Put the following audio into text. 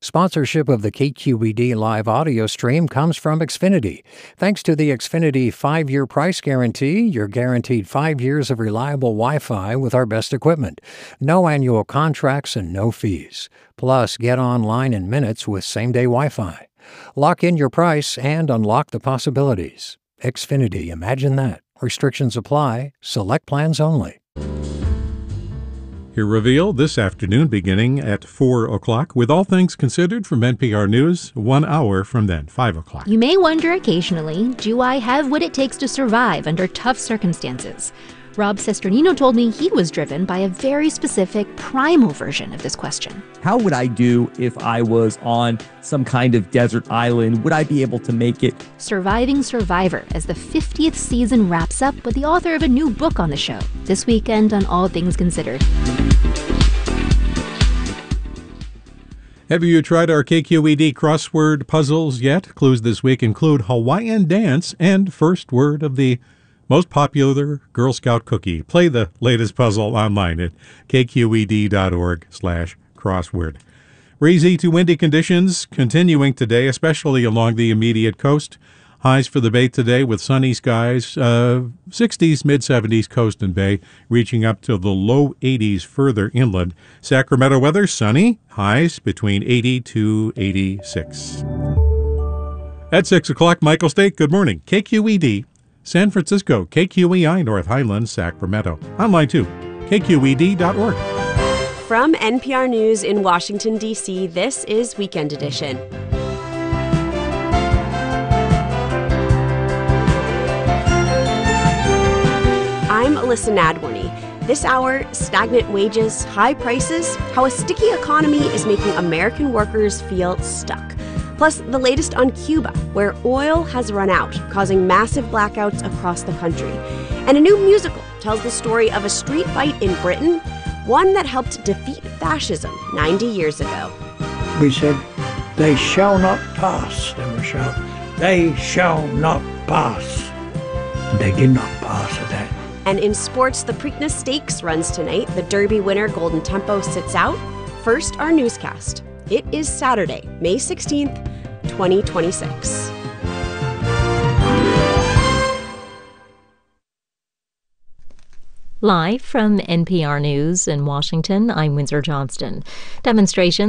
Sponsorship of the KQED live audio stream comes from Xfinity. Thanks to the Xfinity 5-year price guarantee, you're guaranteed 5 years of reliable Wi-Fi with our best equipment. No annual contracts and no fees. Plus, get online in minutes with same-day Wi-Fi. Lock in your price and unlock the possibilities. Xfinity, imagine that. Restrictions apply. Select plans only. Your reveal this afternoon beginning at 4 o'clock with All Things Considered from NPR News, 1 hour from then, 5 o'clock. You may wonder occasionally, do I have what it takes to survive under tough circumstances? Rob Cesternino told me he was driven by a very specific primal version of this question. How would I do if I was on some kind of desert island? Would I be able to make it? Surviving Survivor as the 50th season wraps up with the author of a new book on the show. This weekend on All Things Considered. Have you tried our KQED crossword puzzles yet? Clues this week include Hawaiian dance and first word of the most popular Girl Scout cookie. Play the latest puzzle online at kqed.org/crossword. Breezy to windy conditions continuing today, especially along the immediate coast. Highs for the Bay today with sunny skies, 60s, mid-70s coast and Bay, reaching up to the low 80s further inland. Sacramento weather, sunny, highs between 80 to 86. At 6 o'clock, Michael State, good morning. KQED, San Francisco, KQEI, North Highlands, Sacramento. Online too, kqed.org. From NPR News in Washington, D.C., this is Weekend Edition. I'm Alyssa Nadworny. This hour, stagnant wages, high prices, how a sticky economy is making American workers feel stuck. Plus, the latest on Cuba, where oil has run out, causing massive blackouts across the country. And a new musical tells the story of a street fight in Britain, one that helped defeat fascism 90 years ago. We said, "They shall not pass," they were shouting. "They shall not pass." And they did not pass at that. And in sports, the Preakness Stakes runs tonight. The Derby winner, Golden Tempo, sits out. First, our newscast. It is Saturday, May 16th, 2026. Live from NPR News in Washington, I'm Windsor Johnston. Demonstrations